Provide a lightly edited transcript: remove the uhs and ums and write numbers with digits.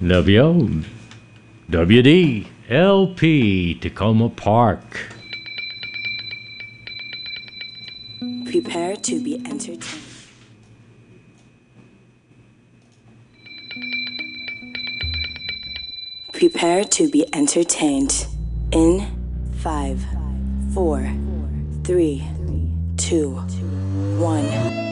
Navion, WD, LP, Tacoma Park. Prepare to be entertained. Prepare to be entertained. In 5, 4, 3, 2, 1.